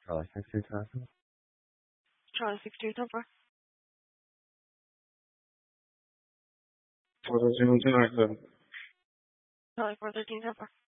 Charlie 16 times. Charlie 16 so far. What was you doing? Charlie 413 so far.